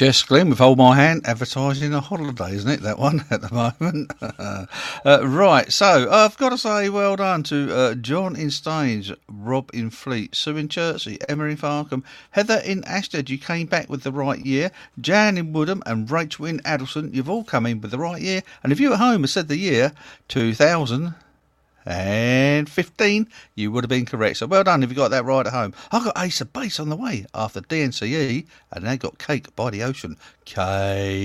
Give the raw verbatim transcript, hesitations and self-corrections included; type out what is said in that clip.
Jess Glynn with Hold My Hand, advertising a holiday, isn't it, that one, at the moment? uh, right, so I've got to say well done to uh, John in Staines, Rob in Fleet, Sue in Chertsey, Emma in Farkham, Heather in Ashtead, you came back with the right year, Jan in Woodham and Rachel in Addleston, you've all come in with the right year, and if you at home have said the year two thousand fifteen, you would have been correct. So well done if you got that right at home. I got Ace of Base on the way after D N C E, and they got Cake by the Ocean. Cake.